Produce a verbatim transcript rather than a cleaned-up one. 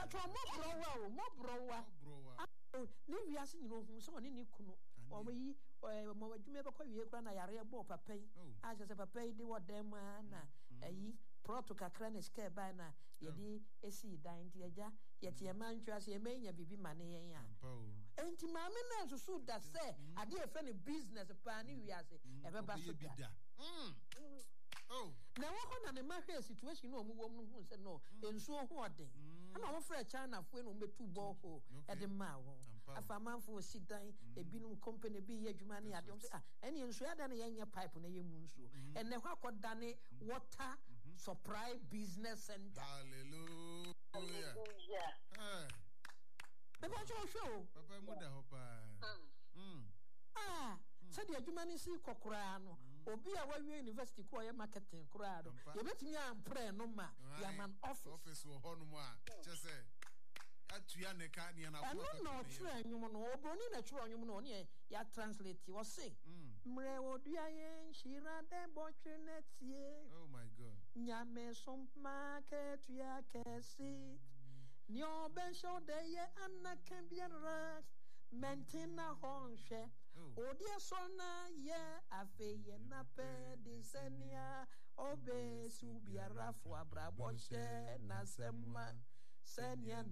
cho mo browa mo browa browa ne wiase nyino hu so ne ne kunu o yi mo wadwume be kwa wie kura na yare bo papa yi a je se papa yi de wodem na ayi proto kakra na ska ba na ye di esi dan ti aja ye ti mantwa se ye menya bibi mane yen a enti maame na susu da se ade e fe ne business pa ne wiase e be ba so da oh na wo na ne mahwe situation no mu wom no hu se no ensuo ho oden ana wo fra China fo no betu bo ho e de ma wo afamanfo sidan ebinum company bi ye adwuma ne ade ah ene ensuo ada na yenye pipe na yemu nsuo ene hwa koda ne water supply business center. Hallelujah. Hey. Beba jo show. Papa mu da hopa. Mm. Ah, so the adwuma ne si kokora no. Obi a wawie university ko ye marketing kora do. Ye betimi ampre no ma ya man office. Office wo ho no mu a. Chese atuya ne ka ne na ko. Eno no tru anwum no, obroni na tru anwum no ne ya translate wo say. Mre odua ye nhira de botwe netie. Oh my God. Nyame som market ya kesi. Ni oben show de ye anaka biara. Mentina honshe odia sona ye afeye na pe disenia obe subiara fo abraboshe na semma senya